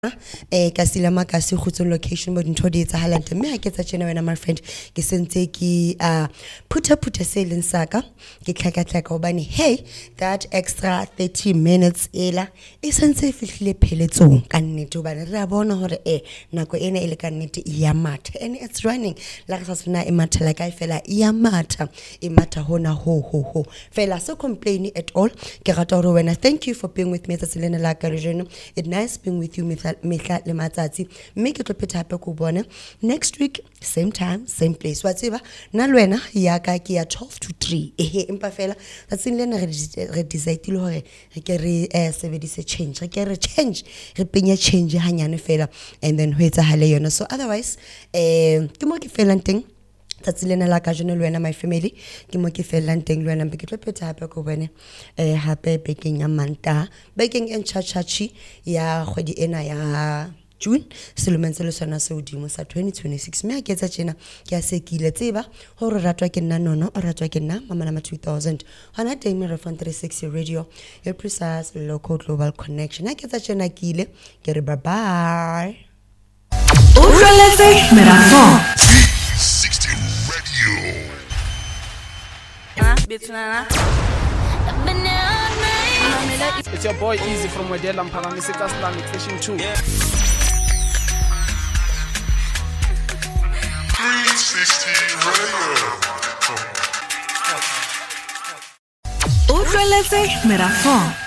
ka silama ka se khutso location mo dintho di etsahalang teng mme ha ke tsa tjena wena my friend ke sentse ke putha seleng saka ke tlhaka hobane hey that extra 30 minutes ela e sentse e fihlile pheletsong ka nnete hobane re a bona hore nako ena e le ka nnete e ya matha and it's running like sa sona e matha like I fela e ya matha e matha hona ho fela so complain at all ke rata hore wena thank you for being with me at Selena la ka rejeno it nice being with you mehla le matsatsi mme ke tlo phetha hape go bona next week same time same place wa tseba nna le wena ya ka ke ya 12 to 3 empa fela tsatsing lena re decide le hore re ke re sebedise change re ke re change re penye change hanyane fela and then ho etsahale yona so otherwise ke mo ke felang teng tsatsi lena la ka jeno le wena my family ke mo ke felang teng le wena mbe ke tlo phetha hape go bone hape bekeng ya manta bekeng en chachachi ya kgwedi ena ya June selomeng se le sona se hodimo sa 2026 mme ke tsa tjena ke a sekile tseba hore ratwa ke nna nono ratwa ke nna mama nama 2000 hona teng me refund 360 radio your precise local global connection ke tsa tjena ke ile ke re bye bye Utlweletse Merathon 360 radio It's your boy Easy from Wedela Mpangamiseka Islamic Station 2. 360 radio. Utlweletse Merathon